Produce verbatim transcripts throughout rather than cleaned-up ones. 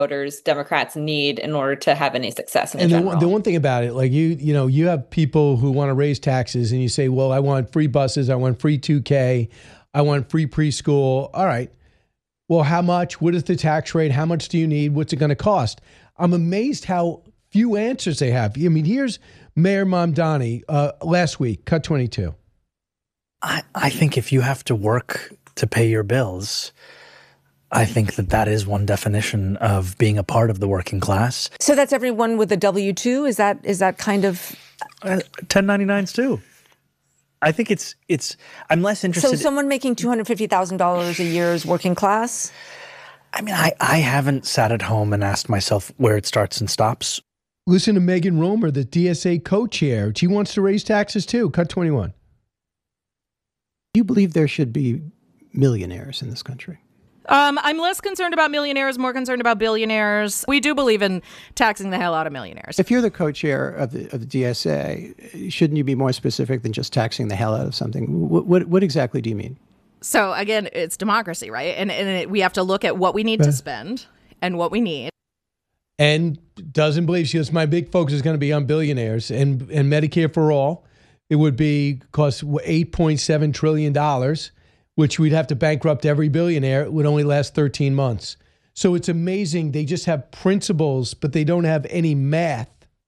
voters Democrats need in order to have any success in the And the general. one, the one thing about it, like you, you know, you have people who want to raise taxes and you say, well, I want free buses. I want free two K. I want free preschool. All right. Well, how much? What is the tax rate? How much do you need? What's it going to cost? I'm amazed how few answers they have. I mean, here's Mayor Mamdani uh, last week, cut twenty-two. I, I think if you have to work to pay your bills, I think that that is one definition of being a part of the working class. So that's everyone with a W two? Is that is that kind of... Uh, ten ninety-nines too. I think it's, it's, I'm less interested. So someone making two hundred fifty thousand dollars a year is working class? I mean, I, I haven't sat at home and asked myself where it starts and stops. Listen to Megan Romer, the D S A co-chair. She wants to raise taxes too. Cut twenty-one. Do you believe there should be millionaires in this country? Um, I'm less concerned about millionaires, more concerned about billionaires. We do believe in taxing the hell out of millionaires. If you're the co-chair of the, of the D S A, shouldn't you be more specific than just taxing the hell out of something? What, what, what exactly do you mean? So again, it's democracy, right? And, and it, we have to look at what we need to spend and what we need. And doesn't believe she goes, my big focus is going to be on billionaires and, and Medicare for all. It would be cost eight point seven trillion dollars, which we'd have to bankrupt every billionaire. It would only last thirteen months. So it's amazing. They just have principles, but they don't have any math.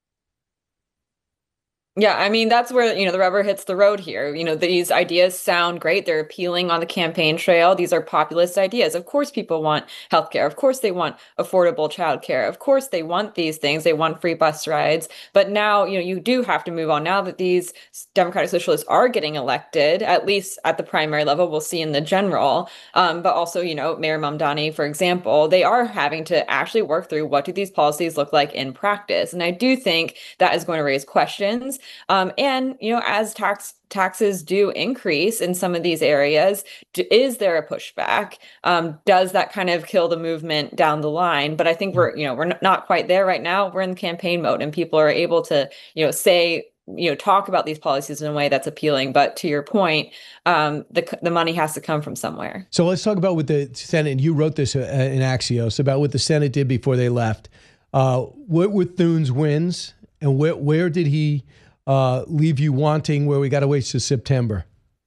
Yeah, I mean, that's where, you know, the rubber hits the road here. You know, these ideas sound great. They're appealing on the campaign trail. These are populist ideas. Of course, people want healthcare. Of course, they want affordable childcare. Of course, they want these things. They want free bus rides. But now, you know, you do have to move on. Now that these Democratic Socialists are getting elected, at least at the primary level, we'll see in the general. Um, but also, you know, Mayor Mamdani, for example, they are having to actually work through what do these policies look like in practice. And I do think that is going to raise questions. Um, and, you know, as tax taxes do increase in some of these areas, d- is there a pushback? Um, does that kind of kill the movement down the line? But I think we're, you know, we're n- not quite there right now. We're in campaign mode and people are able to, you know, say, you know, talk about these policies in a way that's appealing. But to your point, um, the the money has to come from somewhere. So let's talk about what the Senate, and you wrote this uh, in Axios, about what the Senate did before they left. Uh, what were Thune's wins and where, where did he uh, leave you wanting where we got to wait till September?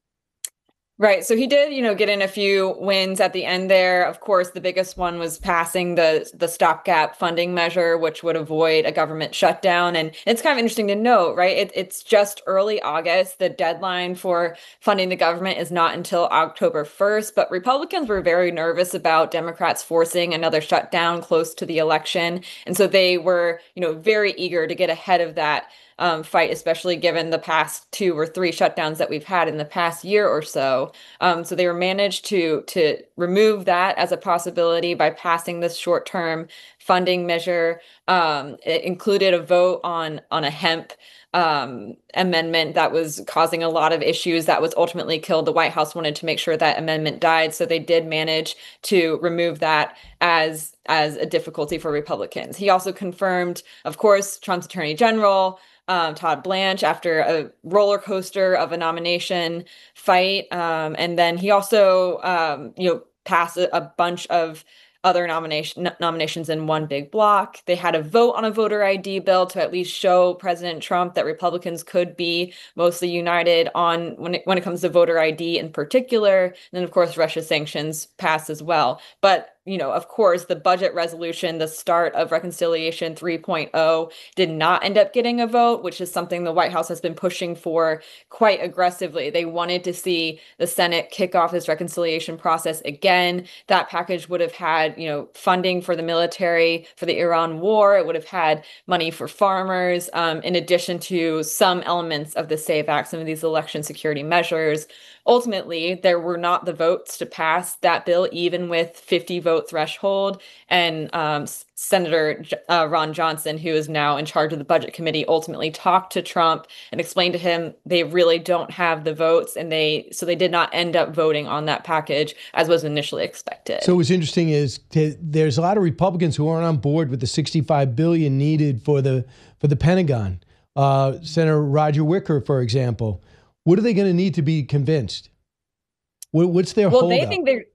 Right. So he did, you know, get in a few wins at the end there. Of course, the biggest one was passing the the stopgap funding measure, which would avoid a government shutdown. And it's kind of interesting to note, right? It, it's just early August. The deadline for funding the government is not until October first. But Republicans were very nervous about Democrats forcing another shutdown close to the election. And so they were, you know, very eager to get ahead of that Um, fight, especially given the past two or three shutdowns that we've had in the past year or so. Um, so they were managed to to remove that as a possibility by passing this short-term funding measure. Um, it included a vote on on a hemp um, amendment that was causing a lot of issues that was ultimately killed. The White House wanted to make sure that amendment died, so they did manage to remove that as as a difficulty for Republicans. He also confirmed, of course, Trump's Attorney General, Um, Todd Blanche, after a roller coaster of a nomination fight. Um, and then he also, um, you know, passed a, a bunch of other nomination nominations in one big block. They had a vote on a voter I D bill to at least show President Trump that Republicans could be mostly united on when it, when it comes to voter I D in particular. And then, of course, Russia sanctions passed as well. But you know, of course, the budget resolution, the start of Reconciliation three point oh, did not end up getting a vote, which is something the White House has been pushing for quite aggressively. They wanted to see the Senate kick off this reconciliation process again. That package would have had, you know, funding for the military, for the Iran war. It would have had money for farmers, um, in addition to some elements of the SAVE Act, some of these election security measures. Ultimately, there were not the votes to pass that bill, even with fifty vote threshold. And um, Senator uh, Ron Johnson, who is now in charge of the Budget Committee, ultimately talked to Trump and explained to him they really don't have the votes, and they so they did not end up voting on that package as was initially expected. So what's interesting is to, there's a lot of Republicans who aren't on board with the sixty-five billion dollars needed for the for the Pentagon. Uh, Senator Roger Wicker, for example. What are they going to need to be convinced? What, what's their well, holdup? they think they're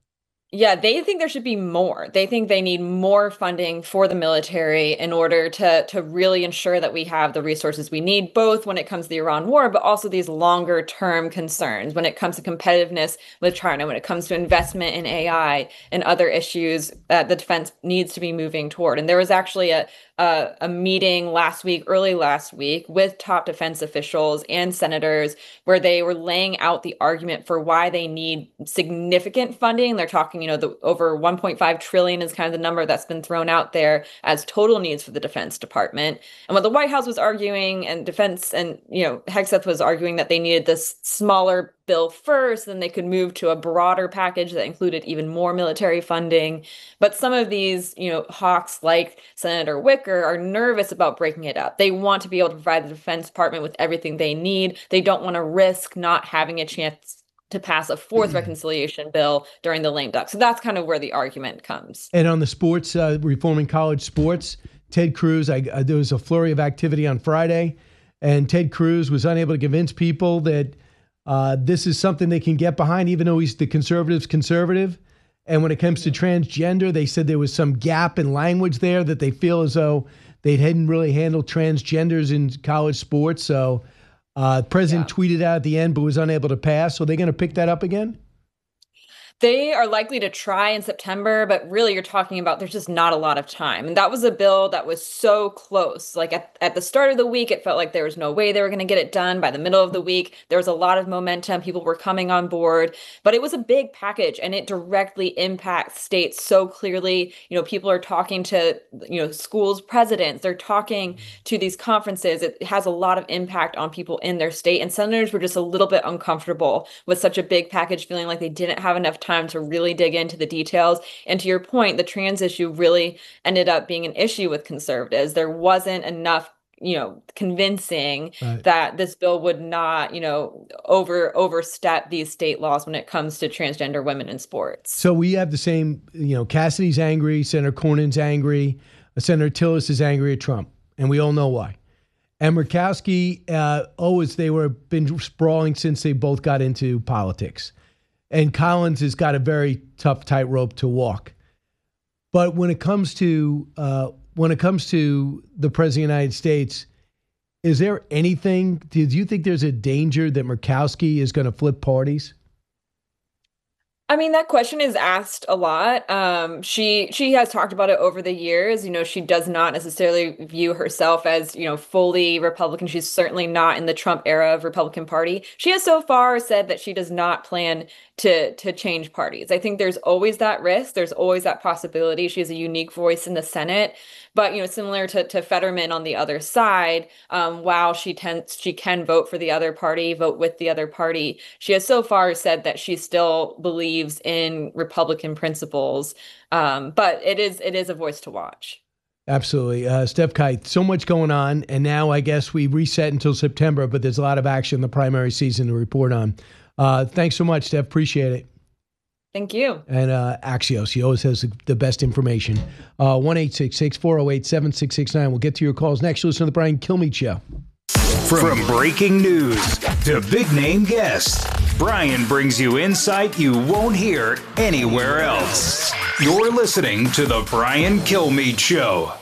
Yeah, they think there should be more. They think they need more funding for the military in order to to really ensure that we have the resources we need, both when it comes to the Iran war, but also these longer term concerns when it comes to competitiveness with China, when it comes to investment in A I and other issues that the defense needs to be moving toward. And there was actually a a, a meeting last week, early last week, with top defense officials and senators where they were laying out the argument for why they need significant funding. They're talking, you know, the over one point five trillion is kind of the number that's been thrown out there as total needs for the Defense Department. And what the White House was arguing, and defense and, you know, Hegseth was arguing that they needed this smaller bill first, then they could move to a broader package that included even more military funding. But some of these, you know, hawks like Senator Wicker are nervous about breaking it up. They want to be able to provide the Defense Department with everything they need. They don't want to risk not having a chance to pass a fourth reconciliation bill during the lame duck. So that's kind of where the argument comes. And on the sports, uh, reforming college sports, Ted Cruz, I, uh, there was a flurry of activity on Friday, and Ted Cruz was unable to convince people that uh, this is something they can get behind, even though he's the conservative's conservative. And when it comes to transgender, they said there was some gap in language there that they feel as though they hadn't really handled transgenders in college sports. So uh, the president yeah. tweeted out at the end, but was unable to pass. So are they going to pick that up again? They are likely to try in September, but really you're talking about there's just not a lot of time. And that was a bill that was so close. Like at, at the start of the week, it felt like there was no way they were going to get it done. By the middle of the week, there was a lot of momentum. People were coming on board, but it was a big package and it directly impacts states so clearly. You know, people are talking to, you know, schools presidents, they're talking to these conferences. It has a lot of impact on people in their state. And senators were just a little bit uncomfortable with such a big package, feeling like they didn't have enough time to really dig into the details. And to your point, the trans issue really ended up being an issue with conservatives. There wasn't enough, you know, convincing right. that this bill would not, you know, over overstep these state laws when it comes to transgender women in sports. So we have the same, you know, Cassidy's angry, Senator Cornyn's angry, Senator Tillis is angry at Trump, and we all know why. And Murkowski, uh, always they were been sprawling since they both got into politics. And Collins has got a very tough tightrope to walk. But when it comes to uh, when it comes to the president of the United States, is there anything? Do you think there's a danger that Murkowski is going to flip parties? I mean, that question is asked a lot. Um, she she has talked about it over the years. You know, she does not necessarily view herself as, you know, fully Republican. She's certainly not in the Trump era of Republican Party. She has so far said that she does not plan to to change parties. I think there's always that risk. There's always that possibility. She has a unique voice in the Senate. But, you know, similar to, to Fetterman on the other side, um, while she tends, she can vote for the other party, vote with the other party, she has so far said that she still believes in Republican principles. Um, but it is it is a voice to watch. Absolutely. Uh, Steph Kite, so much going on. And now I guess we reset until September, but there's a lot of action in the primary season to report on. Uh, thanks so much, Steph. Appreciate it. Thank you. And uh, Axios, he always has the best information. Uh, one eight six six, four oh eight, seven six six nine. We'll get to your calls next. Listen to the Brian Kilmeade Show. From breaking news to big name guests, Brian brings you insight you won't hear anywhere else. You're listening to the Brian Kilmeade Show.